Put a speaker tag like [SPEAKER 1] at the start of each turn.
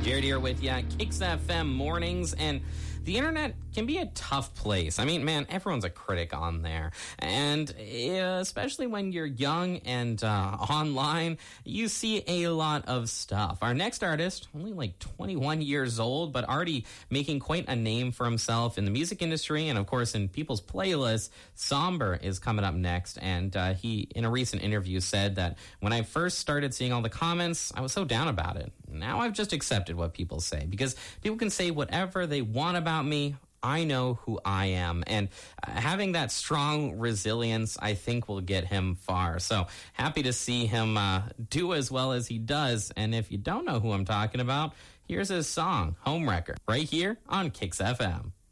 [SPEAKER 1] Jared here with you, Kicks FM mornings, and the internet can be a tough place. I mean, man, everyone's a critic on there. And especially when you're young and online, you see a lot of stuff. Our next artist, only like 21 years old, but already making quite a name for himself in the music industry and, of course, in people's playlists. Somber is coming up next. And he, in a recent interview, said that when I first started seeing all the comments, I was so down about it. Now I've just accepted what people say because people can say whatever they want about me. I know who I am, and having that strong resilience, I think, will get him far. So happy to see him do as well as he does. And if you don't know who I'm talking about, here's his song, Homewrecker, right here on Kicks FM.